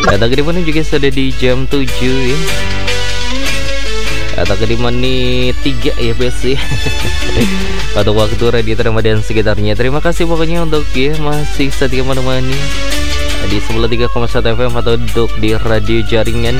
Kata kiriman juga sudah di jam 7 ya. Kata kiriman nih 3 ya besi. Pada waktu Radio Ramadan sekitarnya. Terima kasih pokoknya untuk ya masih setia menemani di 93,1 FM atau untuk di radio jaringan.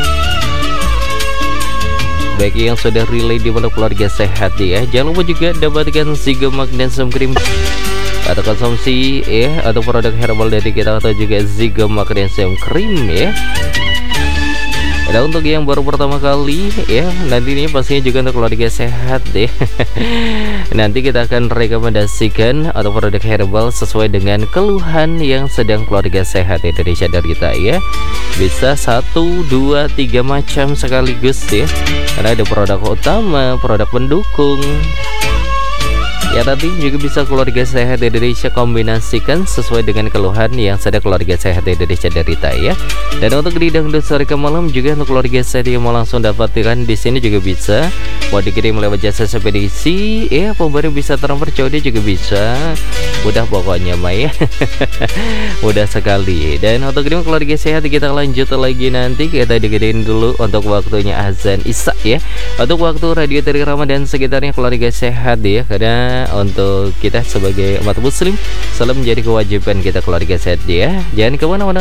Baik yang sudah relay di mana keluarga sehat ya. Jangan lupa juga dapatkan Zigo Magnesium Cream atau konsumsi ya atau produk herbal dari kita atau juga Zigo Magnesium Cream ya. Dan untuk yang baru pertama kali ya, nanti ini pastinya juga untuk keluarga sehat deh. Nanti kita akan rekomendasikan atau produk herbal sesuai dengan keluhan yang sedang keluarga sehat Indonesia derita ya. Bisa 1, 2, 3 macam sekaligus ya. Karena ada produk utama, produk pendukung. Ya nanti juga bisa keluarga sehat Indonesia kombinasikan sesuai dengan keluhan yang sedang keluarga sehat Indonesia derita ya. Dan untuk di dangdut sore ke malam juga untuk keluarga sehat yang mau langsung dapatkan di sini juga bisa. Mau dikirim lewat jasa ekspedisi ya, pemberi bisa transfer COD juga bisa. Mudah pokoknya Maya. Mudah sekali. Dan untuk kirim keluarga sehat kita lanjut lagi nanti, kita digedein dulu untuk waktunya azan Isya ya. Untuk waktu Radio Teri Ramadan sekitarnya keluarga sehat ya. Karena untuk kita sebagai umat muslim selalu menjadi kewajiban kita keluarga sehat ya. Jangan kemana-mana.